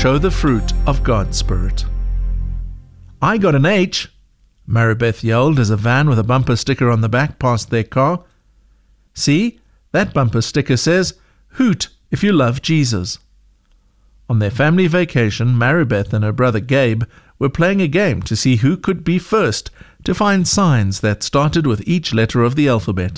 show the fruit of God's Spirit. "I got an H," Maribeth yelled as a van with a bumper sticker on the back passed their car. "See, that bumper sticker says, 'Hoot if you love Jesus.'" On their family vacation, Maribeth and her brother Gabe were playing a game to see who could be first to find signs that started with each letter of the alphabet.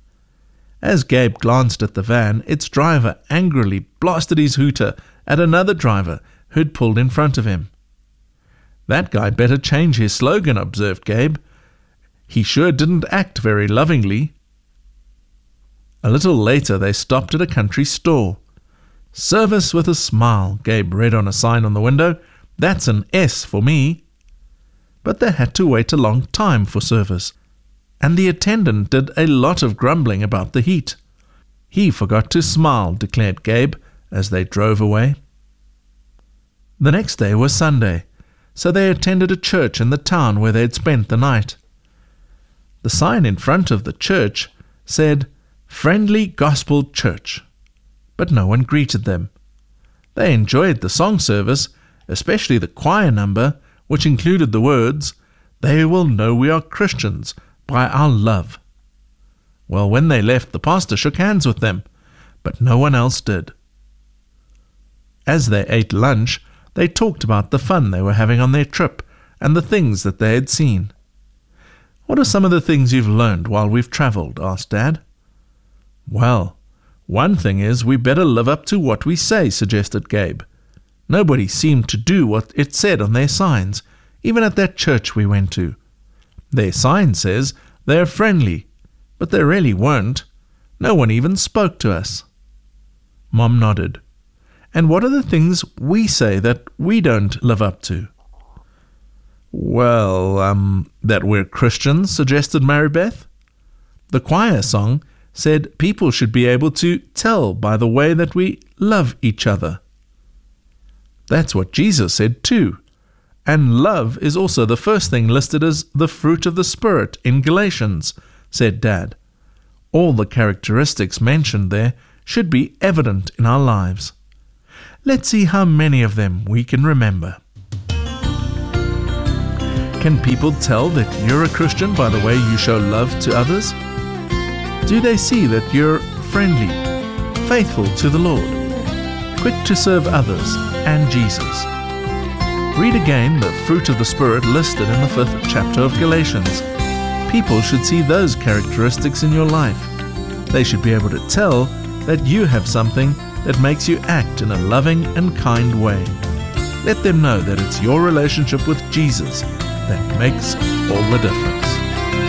As Gabe glanced at the van, its driver angrily blasted his hooter at another driver who'd pulled in front of him. "That guy better change his slogan," observed Gabe. "He sure didn't act very lovingly." A little later they stopped at a country store. "Service with a smile," Gabe read on a sign on the window. "That's an S for me." But they had to wait a long time for service, and the attendant did a lot of grumbling about the heat. "He forgot to smile," declared Gabe as they drove away. The next day was Sunday, so they attended a church in the town where they had spent the night. The sign in front of the church said, "Friendly Gospel Church," but no one greeted them. They enjoyed the song service, especially the choir number, which included the words, "They will know we are Christians by our love." Well, when they left, the pastor shook hands with them, but no one else did. As they ate lunch, they talked about the fun they were having on their trip and the things that they had seen. "What are some of the things you've learned while we've traveled?" asked Dad. "Well, one thing is we better live up to what we say," suggested Gabe. "Nobody seemed to do what it said on their signs, even at that church we went to. Their sign says they're friendly, but they really weren't. No one even spoke to us." Mom nodded. "And what are the things we say that we don't live up to?" "Well, that we're Christians," suggested Maribeth. "The choir song said people should be able to tell by the way that we love each other." "That's what Jesus said too. And love is also the first thing listed as the fruit of the Spirit in Galatians," said Dad. "All the characteristics mentioned there should be evident in our lives. Let's see how many of them we can remember." Can people tell that you're a Christian by the way you show love to others? Do they see that you're friendly, faithful to the Lord, quick to serve others and Jesus? Read again the fruit of the Spirit listed in the 5th chapter of Galatians. People should see those characteristics in your life. They should be able to tell that you have something that makes you act in a loving and kind way. Let them know that it's your relationship with Jesus that makes all the difference.